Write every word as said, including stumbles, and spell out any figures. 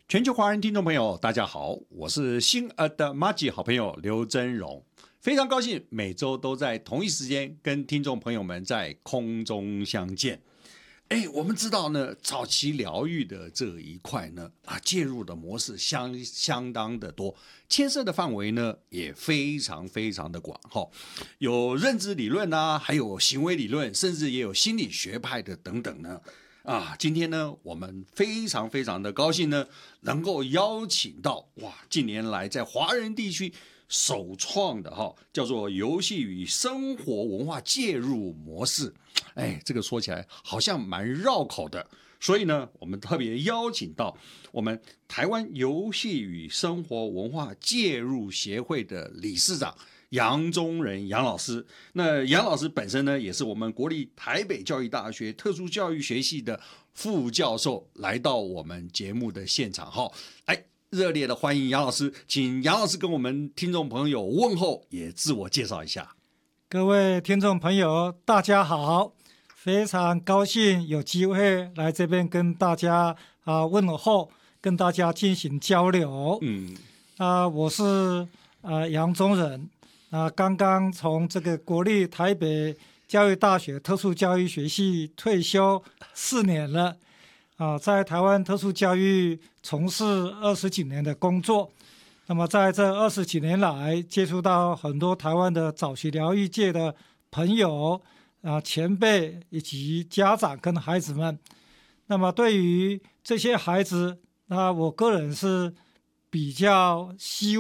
全球华人听众朋友，大家好，我是新儿的麻吉好朋友刘真荣，非常高兴每周都在同一时间跟听众朋友们在空中相见。哎，我们知道呢，早期疗愈的这一块呢，啊，介入的模式相相当的多，牵涉的范围呢也非常非常的广哈，有认知理论啊，还有行为理论，甚至也有心理学派的等等呢。啊，今天呢，我们非常非常的高兴呢，能够邀请到哇，近年来在华人地区首创的哈，叫做游戏与生活文化介入模式。哎，这个说起来好像蛮绕口的，所以呢，我们特别邀请到我们台湾游戏与生活文化介入协会的理事长杨宗仁杨老师。那杨老师本身呢，也是我们国立台北教育大学特殊教育学系的副教授，来到我们节目的现场哈。哎，热烈的欢迎杨老师，请杨老师跟我们听众朋友问候，也自我介绍一下。 各位听众朋友，大家好，非常高兴有机会来这边跟大家啊问候，跟大家进行交流。嗯，啊，我是啊杨宗仁，啊，刚刚从这个国立台北教育大学特殊教育学系退休四年了，啊，在台湾特殊教育从事二十几年的工作。那么在这二十几年来，接触到很多台湾的早期疗愈界的朋友啊、前辈以及家长跟孩子们。那么对于这些孩子，那我个人是比较希